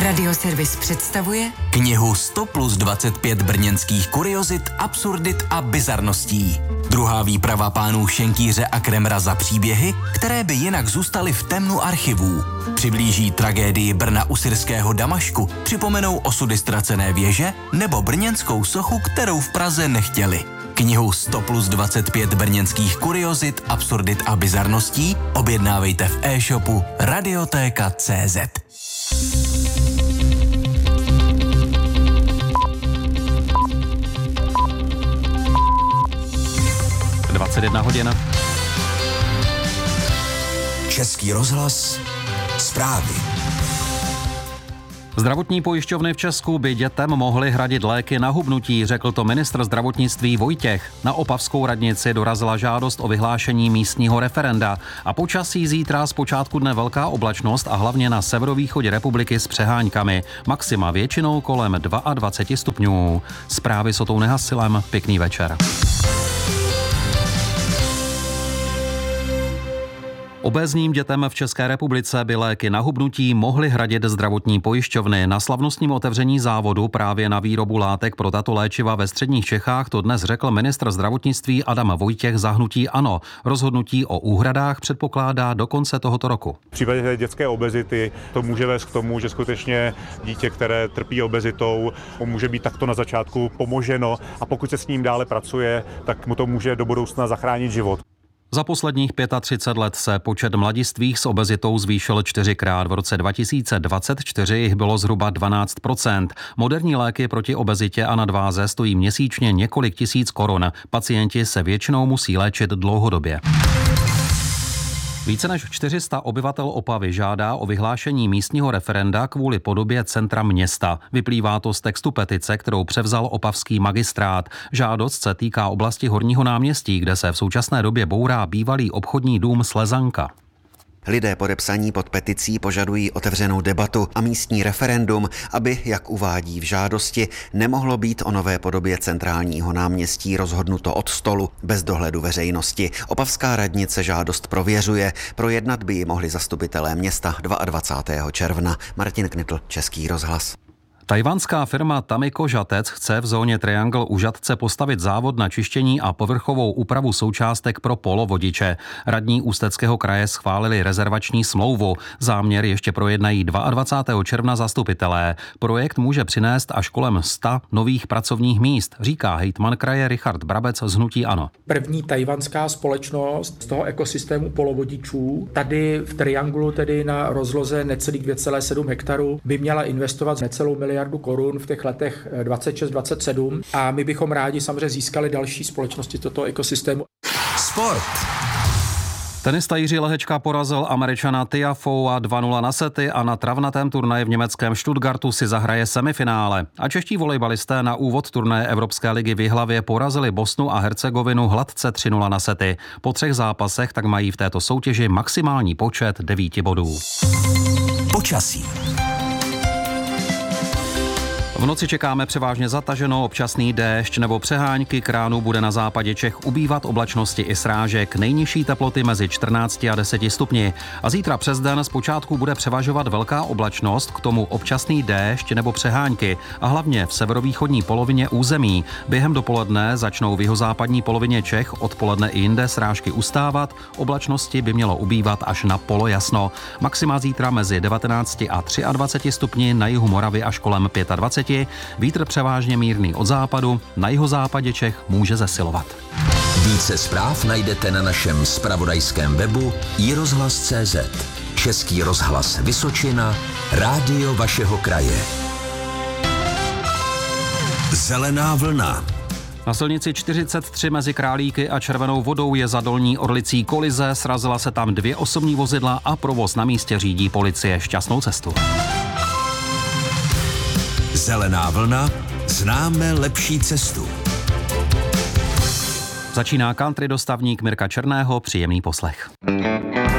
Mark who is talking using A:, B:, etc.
A: Radioservis představuje
B: knihu 100 plus 25 brněnských kuriozit, absurdit a bizarností. Druhá výprava pánů Šenkýře a Kremra za příběhy, které by jinak zůstaly v temnu archivů. Přiblíží tragédii Brna u syrského Damašku, připomenou osudy ztracené věže nebo brněnskou sochu, kterou v Praze nechtěli. Knihu 100 plus 25 brněnských kuriozit, absurdit a bizarností objednávejte v e-shopu Radiotéka.cz.
C: 21 hodin.
D: Český rozhlas, zprávy.
C: Zdravotní pojišťovny v Česku by dětem mohly hradit léky na hubnutí, řekl to ministr zdravotnictví Vojtěch. Na opavskou radnici dorazila žádost o vyhlášení místního referenda a počasí zítra z počátku dne velká oblačnost a hlavně na severovýchodě republiky s přeháňkami. Maxima většinou kolem 22 stupňů. Zprávy s Otou Nehasilem, pěkný večer. Obézním dětem v České republice by léky na hubnutí mohly hradit zdravotní pojišťovny. Na slavnostním otevření závodu právě na výrobu látek pro tato léčiva ve středních Čechách to dnes řekl ministr zdravotnictví Adam Vojtěch za hnutí ANO. Rozhodnutí o úhradách předpokládá do konce tohoto roku.
E: V případě dětské obezity to může vést k tomu, že skutečně dítě, které trpí obezitou, může být takto na začátku pomoženo a pokud se s ním dále pracuje, tak mu to může do budoucna zachránit život.
C: Za posledních 35 let se počet mladistvých s obezitou zvýšil 4krát. V roce 2024 jich bylo zhruba 12%. Moderní léky proti obezitě a nadváze stojí měsíčně několik tisíc korun. Pacienti se většinou musí léčit dlouhodobě. Více než 400 obyvatel Opavy žádá o vyhlášení místního referenda kvůli podobě centra města. Vyplývá to z textu petice, kterou převzal opavský magistrát. Žádost se týká oblasti Horního náměstí, kde se v současné době bourá bývalý obchodní dům Slezanka.
F: Lidé podepsaní pod peticí požadují otevřenou debatu a místní referendum, aby, jak uvádí v žádosti, nemohlo být o nové podobě centrálního náměstí rozhodnuto od stolu bez dohledu veřejnosti. Opavská radnice žádost prověřuje. Projednat by ji mohli zastupitelé města 22. června. Martin Knitl, Český rozhlas.
C: Tajvanská firma Tamiko Žatec chce v zóně Triangle u Žatce postavit závod na čištění a povrchovou úpravu součástek pro polovodiče. Radní Ústeckého kraje schválili rezervační smlouvu. Záměr ještě projednají 22. června zastupitelé. Projekt může přinést až kolem 100 nových pracovních míst, říká hejtman kraje Richard Brabec z hnutí ANO.
G: První tajvanská společnost z toho ekosystému polovodičů tady v Trianglu, tedy na rozloze necelých 2,7 hektarů, by měla investovat necelou miliardu korun v těch letech 26-27 a my bychom rádi samozřejmě získali další společnosti toto ekosystému.
D: Sport.
C: Tenista Jiří Lehečka porazil Američana Tiafoea 2-0 na sety a na travnatém turnaji v německém Stuttgartu si zahraje semifinále. A čeští volejbalisté na úvod turnaje Evropské ligy v Jihlavě porazili Bosnu a Hercegovinu hladce 3-0 na sety. Po 3 zápasech tak mají v této soutěži maximální počet 9 bodů.
D: Počasí.
C: V noci čekáme převážně zataženo, občasný déšť nebo přehánky, k ránu bude na západě Čech ubývat oblačnosti i srážek, nejnižší teploty mezi 14 a 10 stupni. A zítra přes den zpočátku bude převažovat velká oblačnost, k tomu občasný déšť nebo přehánky a hlavně v severovýchodní polovině území. Během dopoledne začnou v jihozápadní polovině Čech, odpoledne i jinde srážky ustávat, oblačnosti by mělo ubývat až na polojasno. Maxima zítra mezi 19 a 23 stupni, na jihu Moravy až kolem 25. Vítr převážně mírný od západu, na jihozápadě Čech může zesilovat.
D: Více zpráv najdete na našem zpravodajském webu iRozhlas.cz. Český rozhlas Vysočina, rádio vašeho kraje. Zelená vlna.
C: Na silnici 43 mezi Králíky a Červenou Vodou je za Dolní Orlicí kolize, srazila se tam 2 osobní vozidla a provoz na místě řídí policie. Šťastnou cestu.
D: Zelená vlna, známe lepší cestu.
C: Začíná country dostavník Mirka Černého, příjemný poslech.